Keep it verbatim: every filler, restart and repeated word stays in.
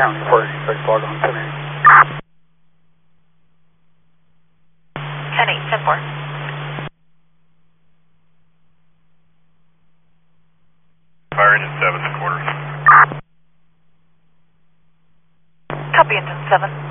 County for expect log on ten eight. ten eight, ten four. Firing at seven and a quarter. Copy, engine seven.